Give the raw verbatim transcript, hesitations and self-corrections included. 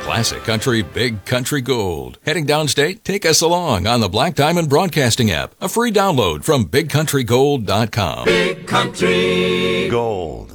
Classic Country, Big Country Gold. Heading downstate? Take us along on the Black Diamond Broadcasting app. A free download from big country gold dot com. Big Country Gold.